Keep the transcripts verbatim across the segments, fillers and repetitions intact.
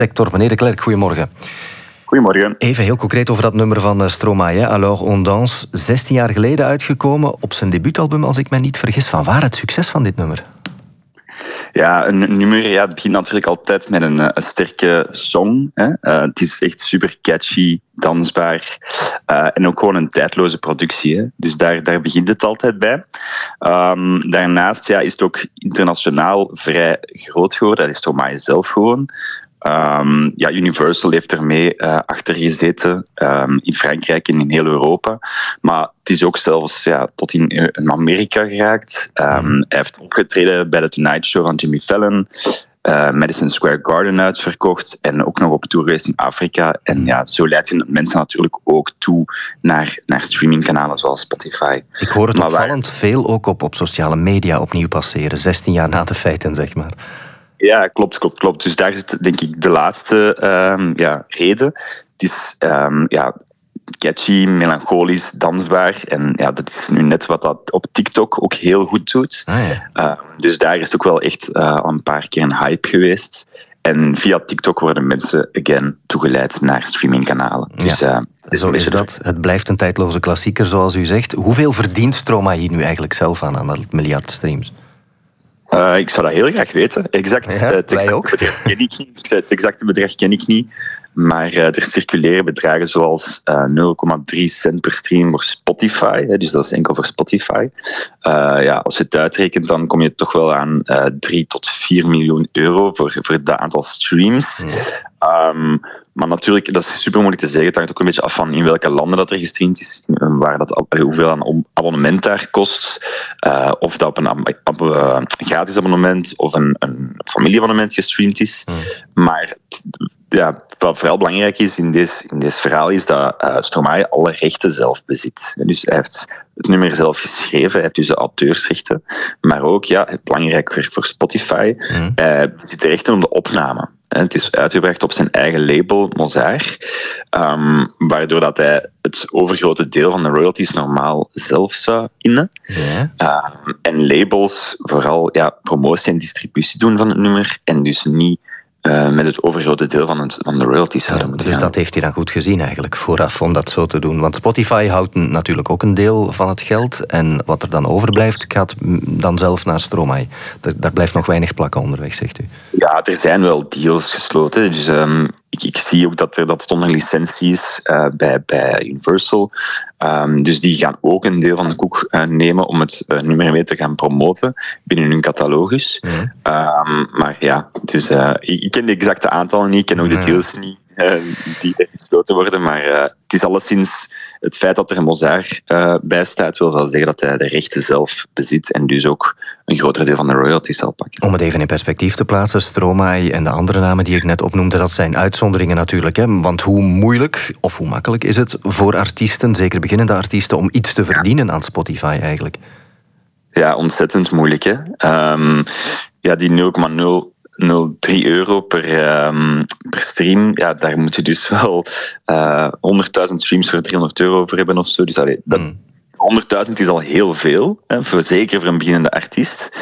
Sector. Meneer De Klerk, goedemorgen. Goedemorgen. Even heel concreet over dat nummer van Stromae, Alors on danse, zestien jaar geleden uitgekomen op zijn debuutalbum, als ik me niet vergis. Van waar het succes van dit nummer? Ja, een nummer ja, het begint natuurlijk altijd met een, een sterke song. Hè. Uh, het is echt super catchy, dansbaar uh, en ook gewoon een tijdloze productie. Hè. Dus daar, daar begint het altijd bij. Um, daarnaast ja, is het ook internationaal vrij groot geworden. Dat is Stromae zelf gewoon. Um, ja, Universal heeft ermee uh, achter gezeten um, in Frankrijk en in heel Europa. Maar het is ook zelfs ja, tot in, in Amerika geraakt. Um, hij heeft opgetreden bij de Tonight Show van Jimmy Fallon. Uh, Madison Square Garden uitverkocht en ook nog op tour geweest in Afrika. En ja, zo leidt je mensen natuurlijk ook toe naar, naar streamingkanalen zoals Spotify. Ik hoor het maar opvallend waar... veel ook op, op sociale media opnieuw passeren. zestien jaar na de feiten, zeg maar. Ja, klopt, klopt, klopt. Dus daar zit denk ik de laatste um, ja, reden. Het is um, ja, catchy, melancholisch, dansbaar. En ja, dat is nu net wat dat op TikTok ook heel goed doet. Ah, ja. uh, dus daar is het ook wel echt uh, al een paar keer een hype geweest. En via TikTok worden mensen, again, toegeleid naar streamingkanalen. Ja. Dus, uh, Zo is dat. Het blijft een tijdloze klassieker, zoals u zegt. Hoeveel verdient Stromae nu eigenlijk zelf aan, aan dat miljard streams? Uh, ik zou dat heel graag weten. Exact, ja, het, exacte bedrag ken ik niet. het exacte bedrag ken ik niet. Maar uh, er circuleren bedragen zoals uh, nul komma drie cent per stream voor Spotify. Hè, dus dat is enkel voor Spotify. Uh, ja, als je het uitrekent, dan kom je toch wel aan uh, drie tot vier miljoen euro voor, voor dat aantal streams. Ja. Um, maar natuurlijk, dat is super moeilijk te zeggen. Het hangt ook een beetje af van in welke landen dat er gestreamd is, waar dat, hoeveel een abonnement daar kost. Uh, of dat op een ab- ab- uh, gratis abonnement of een, een familieabonnement gestreamd is. Mm. Maar ja, wat vooral belangrijk is in deze, in deze verhaal is dat uh, Stromae alle rechten zelf bezit. Dus hij heeft het nummer zelf geschreven, hij heeft dus de auteursrechten. Maar ook, ja, belangrijk voor, voor Spotify, mm. hij bezit de rechten om de opname. Het is uitgebracht op zijn eigen label, Mozart, um, waardoor dat hij het overgrote deel van de royalties normaal zelf zou innen. Ja. Um, en labels vooral ja, promotie en distributie doen van het nummer en dus niet uh, met het overgrote deel van, het, van de royalties zouden ja, moeten Dus gaan. dat heeft hij dan goed gezien eigenlijk, vooraf, om dat zo te doen. Want Spotify houdt natuurlijk ook een deel van het geld en wat er dan overblijft gaat dan zelf naar Stromae. Daar, daar blijft nog weinig plakken onderweg, zegt u. Ja, er zijn wel deals gesloten. Dus um, ik, ik zie ook dat, er, dat het onder licentie is uh, bij, bij Universal. Um, dus die gaan ook een deel van de koek uh, nemen om het uh, nummer mee te gaan promoten binnen hun catalogus. Mm. Um, maar ja, dus, uh, ik, ik ken de exacte aantallen niet, ik ken ook de deals niet uh, die er gesloten worden. Maar uh, het is alleszins het feit dat er een Mozart uh, bij staat, wil wel zeggen dat hij de rechten zelf bezit en dus ook een groter deel van de royalties zal pakken. Om het even in perspectief te plaatsen, Stromae en de andere namen die ik net opnoemde, dat zijn uitzonderingen natuurlijk. Hè? Want hoe moeilijk of hoe makkelijk is het voor artiesten, zeker beginnende artiesten, om iets te verdienen ja. aan Spotify eigenlijk? Ja, ontzettend moeilijk. Hè? Um, ja, die nul komma nul nul drie euro per, um, per stream, ja, daar moet je dus wel uh, honderdduizend streams voor driehonderd euro voor hebben of zo. Dus allee, dat, mm. honderdduizend is al heel veel, hè, voor, zeker voor een beginnende artiest.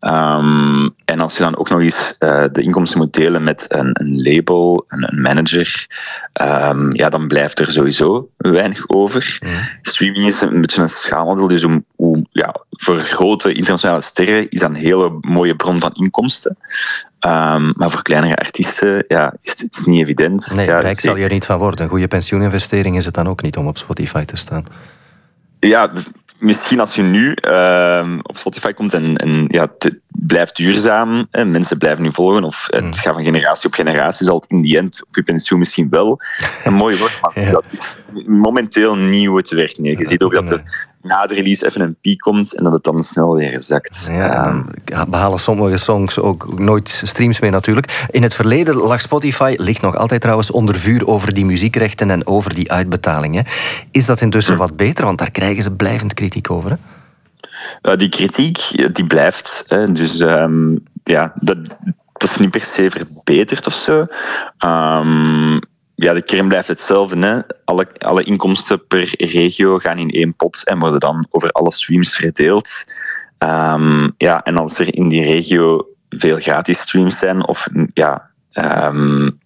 Um, en als je dan ook nog eens uh, de inkomsten moet delen met een, een label, een, een manager, um, ja, dan blijft er sowieso weinig over. Mm. Streaming is een beetje een schaalmodel, dus hoe, hoe, ja, voor grote internationale sterren is dat een hele mooie bron van inkomsten. Um, maar voor kleinere artiesten ja, is het, het is niet evident. Nee, ja, rijk zal je er niet van worden. Een goede pensioeninvestering is het dan ook niet om op Spotify te staan. Ja, misschien als je nu uh, op Spotify komt en, en ja, het blijft duurzaam, hè, mensen blijven nu volgen, of het mm. gaat van generatie op generatie, zal het in die end op je pensioen misschien wel een mooie worden, maar ja. dat is momenteel niet hoe het werkt. Nee. Je ziet ook dat er na de release even een piek komt en dat het dan snel weer zakt. Ja, en dan behalen sommige songs ook nooit streams meer natuurlijk. In het verleden lag Spotify, ligt nog altijd trouwens, onder vuur over die muziekrechten en over die uitbetalingen. Is dat intussen mm. wat beter? Want daar krijgen ze blijvend kritiek over, hè? Uh, die kritiek die blijft. Hè. Dus um, ja, dat, dat is niet per se verbeterd of zo. Um, ja, de kern blijft hetzelfde. Hè. Alle, alle inkomsten per regio gaan in één pot en worden dan over alle streams verdeeld. Um, ja, en als er in die regio veel gratis streams zijn of ja, um,